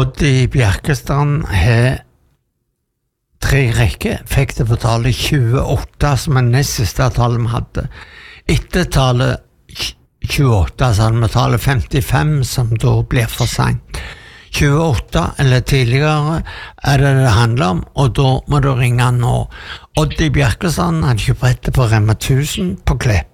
Odd I Bjerkestrand har 3 rekker, fikk det på tallet 28, som nest siste tallet vi hadde. Etter tallet 28, så hadde vi tallet 55, som da blir for sent. 28 eller tidligere det handler om, og da må du ringe nå. Odd I Bjerkestrand hadde ikke brettet på Rema 1000 på Klepp.